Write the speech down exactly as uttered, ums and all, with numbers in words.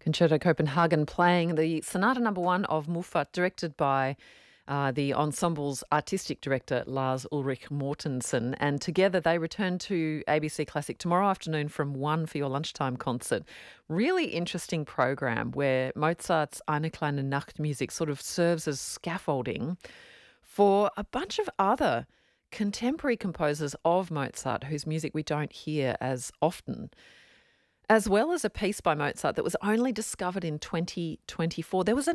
Concerto Copenhagen playing the Sonata Number One of Muffat, directed by uh, the ensemble's artistic director Lars Ulrich Mortensen, and together they return to A B C Classic tomorrow afternoon from one for your lunchtime concert. Really interesting program where Mozart's Eine kleine Nachtmusik sort of serves as scaffolding for a bunch of other contemporary composers of Mozart whose music we don't hear as often, as well as a piece by Mozart that was only discovered in twenty twenty-four. There was a